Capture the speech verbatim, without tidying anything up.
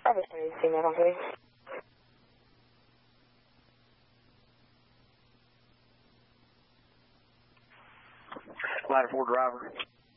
Bravo three, see me on please. Ladder four driver.